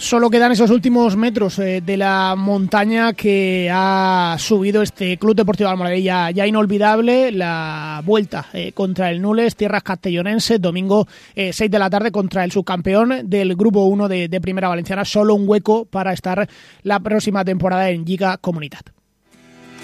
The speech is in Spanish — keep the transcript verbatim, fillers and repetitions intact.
Solo quedan esos últimos metros eh, de la montaña que ha subido este Club Deportivo Almoradí, ya, ya inolvidable, la vuelta eh, contra el Nules, tierras castellonenses, domingo eh, seis de la tarde contra el subcampeón del Grupo uno de, de Primera Valenciana. Solo un hueco para estar la próxima temporada en Lliga Comunitat.